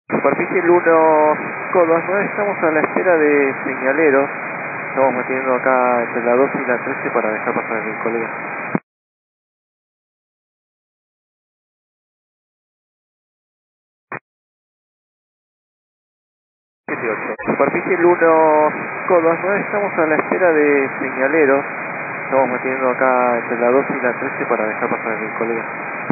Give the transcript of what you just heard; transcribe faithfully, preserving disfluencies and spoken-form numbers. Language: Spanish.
Superficie el uno, Codos nueve, estamos a la espera de señaleros. Estamos metiendo acá entre la doce y la trece para dejar pasar a mi colega. siete ocho. Superficie el uno, Codos nueve, estamos a la espera de señaleros. Estamos metiendo acá entre la doce y la trece para dejar pasar a mi colega.